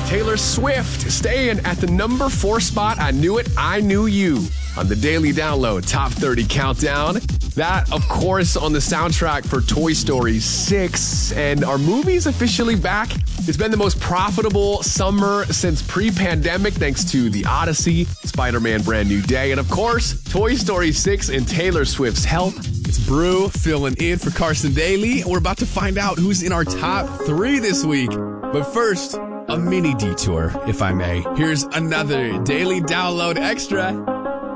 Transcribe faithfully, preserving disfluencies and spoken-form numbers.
Taylor Swift staying at the number four spot. I Knew It, I Knew You on the Daily Download Top thirty Countdown. That, of course, on the soundtrack for Toy Story six. And our movie's officially back. It's been the most profitable summer since pre-pandemic thanks to The Odyssey, Spider-Man Brand New Day, and of course, Toy Story six and Taylor Swift's help. It's Brew filling in for Carson Daly. We're about to find out who's in our top three this week. But first, a mini detour, if I may. Here's another Daily Download Extra.